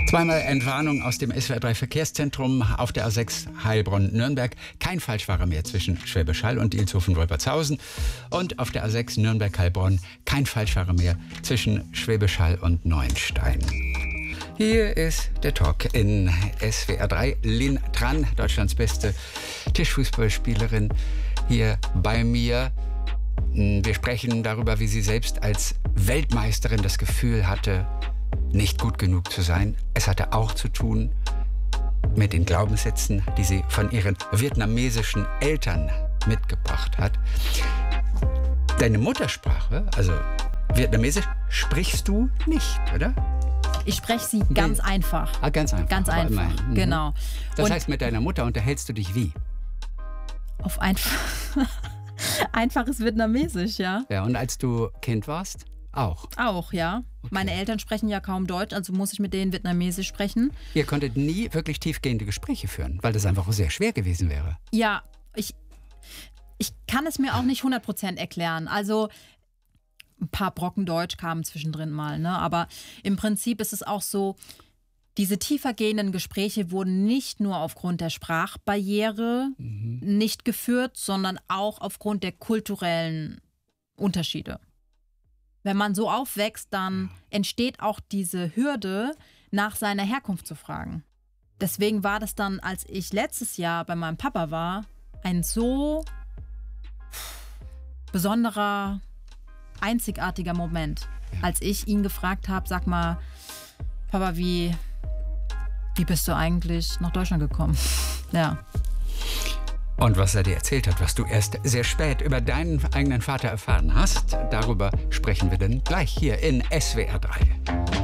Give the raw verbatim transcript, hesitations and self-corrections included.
Zweimal Entwarnung aus dem S W R drei Verkehrszentrum auf der A sechs Heilbronn-Nürnberg. Kein Falschfahrer mehr zwischen Schwäbisch Hall und Ilshofen-Wolpertshausen. Und auf der A sechs Nürnberg-Heilbronn kein Falschfahrer mehr zwischen Schwäbisch Hall und Neuenstein. Hier ist der Talk in S W R drei. Lynn Tran, Deutschlands beste Tischfußballspielerin, hier bei mir. Wir sprechen darüber, wie sie selbst als Weltmeisterin das Gefühl hatte, nicht gut genug zu sein. Es hatte auch zu tun mit den Glaubenssätzen, die sie von ihren vietnamesischen Eltern mitgebracht hat. Deine Muttersprache, also Vietnamesisch, sprichst du nicht, oder? Ich spreche sie ganz Nee. einfach. Ah, ganz einfach. Ganz aber einfach, immerhin. Mhm. genau. Das Und heißt, mit deiner Mutter unterhältst du dich wie? auf einfach einfaches Vietnamesisch, ja. Ja, und als du Kind warst? Auch. Auch, ja. Meine Eltern sprechen ja kaum Deutsch, also muss ich mit denen Vietnamesisch sprechen. Ihr konntet nie wirklich tiefgehende Gespräche führen, weil das einfach auch sehr schwer gewesen wäre. Ja, ich, ich kann es mir auch nicht hundert Prozent erklären. Also ein paar Brocken Deutsch kamen zwischendrin mal, ne? Aber im Prinzip ist es auch so, diese tiefergehenden Gespräche wurden nicht nur aufgrund der Sprachbarriere Mhm. nicht geführt, sondern auch aufgrund der kulturellen Unterschiede. Wenn man so aufwächst, dann entsteht auch diese Hürde, nach seiner Herkunft zu fragen. Deswegen war das dann, als ich letztes Jahr bei meinem Papa war, ein so besonderer, einzigartiger Moment, Ja. als ich ihn gefragt habe, sag mal, Papa, wie, wie bist du eigentlich nach Deutschland gekommen? Ja. Und was er dir erzählt hat, was du erst sehr spät über deinen eigenen Vater erfahren hast, darüber sprechen wir dann gleich hier in S W R drei.